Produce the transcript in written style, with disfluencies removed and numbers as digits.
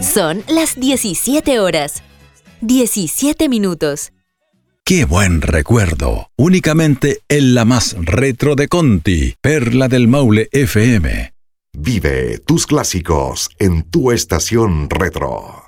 Son las 17 horas. 17 minutos. ¡Qué buen recuerdo! Únicamente en la más retro de Conti, Perla del Maule FM. Vive tus clásicos en tu estación retro.